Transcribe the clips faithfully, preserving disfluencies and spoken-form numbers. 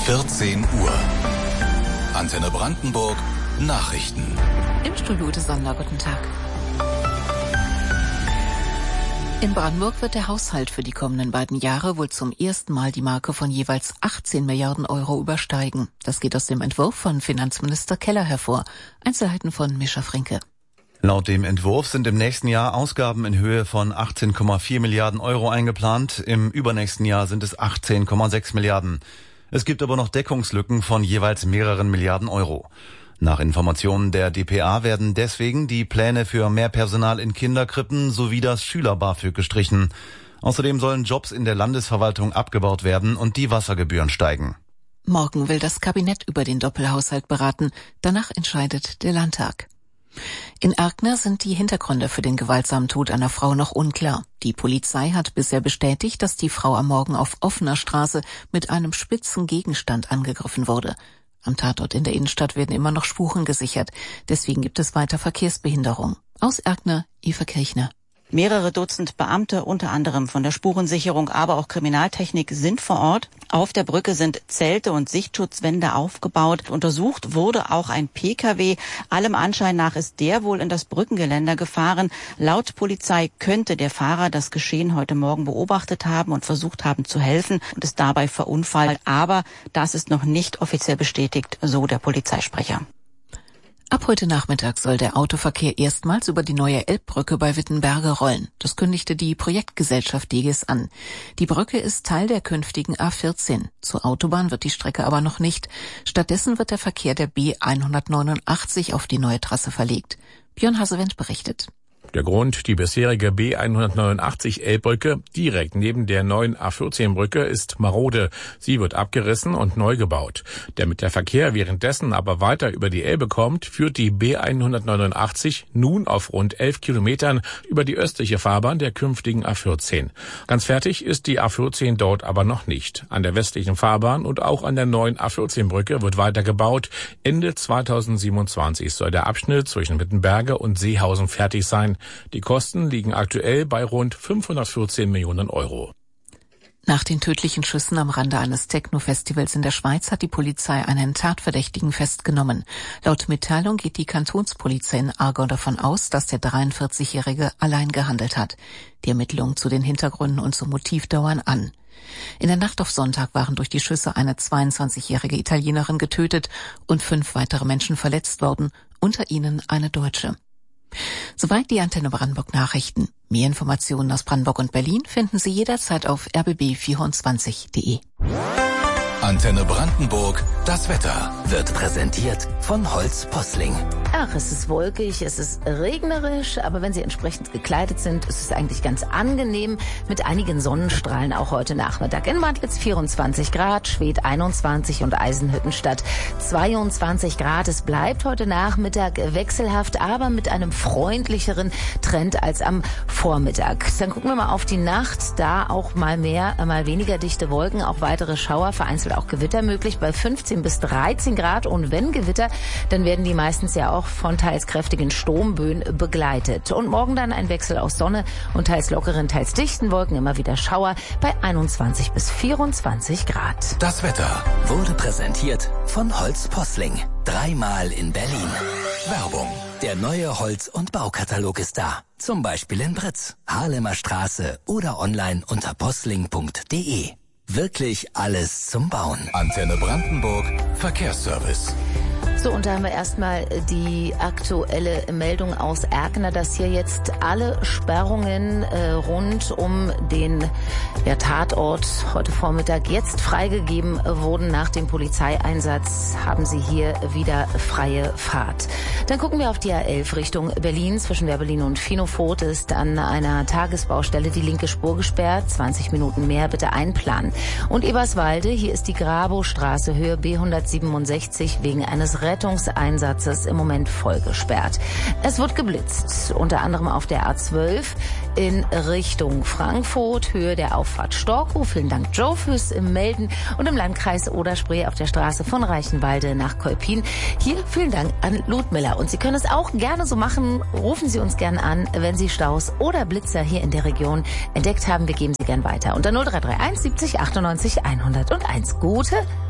vierzehn Uhr. Antenne Brandenburg Nachrichten. Im Studio Ute Sonder, guten Tag. In Brandenburg wird der Haushalt für die kommenden beiden Jahre wohl zum ersten Mal die Marke von jeweils achtzehn Milliarden Euro übersteigen. Das geht aus dem Entwurf von Finanzminister Keller hervor. Einzelheiten von Mischa Frinke. Laut dem Entwurf sind im nächsten Jahr Ausgaben in Höhe von achtzehn Komma vier Milliarden Euro eingeplant. Im übernächsten Jahr sind es achtzehn Komma sechs Milliarden. Es gibt aber noch Deckungslücken von jeweils mehreren Milliarden Euro. Nach Informationen der D P A werden deswegen die Pläne für mehr Personal in Kinderkrippen sowie das Schüler-BAföG gestrichen. Außerdem sollen Jobs in der Landesverwaltung abgebaut werden und die Wassergebühren steigen. Morgen will das Kabinett über den Doppelhaushalt beraten. Danach entscheidet der Landtag. In Erkner sind die Hintergründe für den gewaltsamen Tod einer Frau noch unklar. Die Polizei hat bisher bestätigt, dass die Frau am Morgen auf offener Straße mit einem spitzen Gegenstand angegriffen wurde. Am Tatort in der Innenstadt werden immer noch Spuren gesichert. Deswegen gibt es weiter Verkehrsbehinderung. Aus Erkner, Eva Kirchner. Mehrere Dutzend Beamte, unter anderem von der Spurensicherung, aber auch Kriminaltechnik, sind vor Ort. Auf der Brücke sind Zelte und Sichtschutzwände aufgebaut. Untersucht wurde auch ein P K W. Allem Anschein nach ist der wohl in das Brückengeländer gefahren. Laut Polizei könnte der Fahrer das Geschehen heute Morgen beobachtet haben und versucht haben zu helfen und ist dabei verunfallt. Aber das ist noch nicht offiziell bestätigt, so der Polizeisprecher. Ab heute Nachmittag soll der Autoverkehr erstmals über die neue Elbbrücke bei Wittenberge rollen. Das kündigte die Projektgesellschaft Deges an. Die Brücke ist Teil der künftigen A vierzehn. Zur Autobahn wird die Strecke aber noch nicht. Stattdessen wird der Verkehr der B hundertneunundachtzig auf die neue Trasse verlegt. Björn Hasewendt berichtet. Der Grund, die bisherige B hundertneunundachtzig Elbbrücke direkt neben der neuen A vierzehn Brücke ist marode. Sie wird abgerissen und neu gebaut. Damit der Verkehr währenddessen aber weiter über die Elbe kommt, führt die B hundertneunundachtzig nun auf rund elf Kilometern über die östliche Fahrbahn der künftigen A vierzehn. Ganz fertig ist die A vierzehn dort aber noch nicht. An der westlichen Fahrbahn und auch an der neuen A vierzehn Brücke wird weiter gebaut. Ende zweitausendsiebenundzwanzig soll der Abschnitt zwischen Wittenberge und Seehausen fertig sein. Die Kosten liegen aktuell bei rund fünfhundertvierzehn Millionen Euro. Nach den tödlichen Schüssen am Rande eines Techno-Festivals in der Schweiz hat die Polizei einen Tatverdächtigen festgenommen. Laut Mitteilung geht die Kantonspolizei in Aargau davon aus, dass der dreiundvierzigjährige allein gehandelt hat. Die Ermittlungen zu den Hintergründen und zum Motiv dauern an. In der Nacht auf Sonntag waren durch die Schüsse eine zweiundzwanzigjährige Italienerin getötet und fünf weitere Menschen verletzt worden, unter ihnen eine Deutsche. Soweit die Antenne Brandenburg Nachrichten. Mehr Informationen aus Brandenburg und Berlin finden Sie jederzeit auf r b b vierundzwanzig punkt de. Antenne Brandenburg, das Wetter wird präsentiert von Holz Posling. Ach, es ist wolkig, es ist regnerisch, aber wenn Sie entsprechend gekleidet sind, ist es eigentlich ganz angenehm mit einigen Sonnenstrahlen auch heute Nachmittag. In Mantlitz vierundzwanzig Grad, Schwedt einundzwanzig und Eisenhüttenstadt zweiundzwanzig Grad. Es bleibt heute Nachmittag wechselhaft, aber mit einem freundlicheren Trend als am Vormittag. Dann gucken wir mal auf die Nacht, da auch mal mehr, mal weniger dichte Wolken, auch weitere Schauer, vereinzelt auch Gewitter möglich bei fünfzehn bis dreizehn Grad. Und wenn Gewitter, dann werden die meistens ja auch von teils kräftigen Sturmböen begleitet. Und morgen dann ein Wechsel aus Sonne und teils lockeren, teils dichten Wolken, immer wieder Schauer bei einundzwanzig bis vierundzwanzig Grad. Das Wetter wurde präsentiert von Holz Posling. Dreimal in Berlin. Werbung. Der neue Holz- und Baukatalog ist da. Zum Beispiel in Britz, Haarlemer Straße oder online unter posling punkt de. Wirklich alles zum Bauen. Antenne Brandenburg, Verkehrsservice. So, und da haben wir erstmal die aktuelle Meldung aus Erkner, dass hier jetzt alle Sperrungen äh, rund um den ja, Tatort heute Vormittag jetzt freigegeben wurden. Nach dem Polizeieinsatz haben sie hier wieder freie Fahrt. Dann gucken wir auf die A elf Richtung Berlin. Zwischen Werbelin und Finofurt ist an einer Tagesbaustelle die linke Spur gesperrt. zwanzig Minuten mehr bitte einplanen. Und Eberswalde, hier ist die Grabostraße Höhe B hundertsiebenundsechzig wegen eines Rettungseinsatzes im Moment voll gesperrt. Es wird geblitzt, unter anderem auf der A zwölf in Richtung Frankfurt, Höhe der Auffahrt Storkow. Vielen Dank, Joe, fürs Melden. Und im Landkreis Oder-Spree auf der Straße von Reichenwalde nach Kolpin. Hier vielen Dank an Ludmiller. Und Sie können es auch gerne so machen. Rufen Sie uns gern an, wenn Sie Staus oder Blitzer hier in der Region entdeckt haben. Wir geben sie gern weiter. Unter null drei drei eins siebzig achtundneunzig hundertundeins. Gute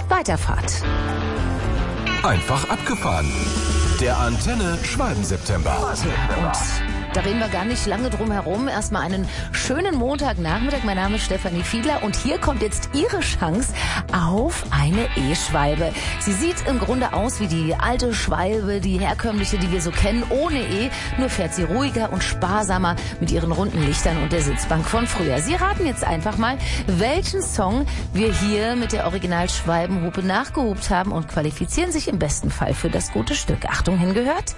Weiterfahrt. Einfach abgefahren. Der Antenne Schwalben-September. Und da reden wir gar nicht lange drum herum. Erstmal einen schönen Montagnachmittag. Mein Name ist Stefanie Fiedler und hier kommt jetzt Ihre Chance auf eine E-Schwalbe. Sie sieht im Grunde aus wie die alte Schwalbe, die herkömmliche, die wir so kennen, ohne E. Nur fährt sie ruhiger und sparsamer mit ihren runden Lichtern und der Sitzbank von früher. Sie raten jetzt einfach mal, welchen Song wir hier mit der Original-Schwalbenhupe nachgehupt haben und qualifizieren sich im besten Fall für das gute Stück. Achtung, hingehört.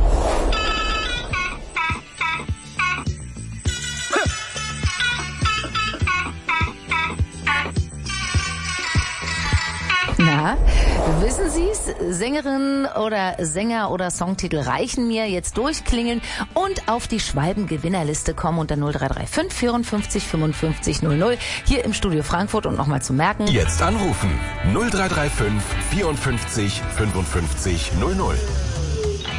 Na, wissen Sie's? Sängerin oder Sänger oder Songtitel reichen mir. Jetzt durchklingeln und auf die Schwalben-Gewinnerliste kommen unter null drei drei fünf vierundfünfzig fünfundfünfzig null null hier im Studio Frankfurt und nochmal zu merken. Jetzt anrufen null drei drei fünf vierundfünfzig fünfundfünfzig null null.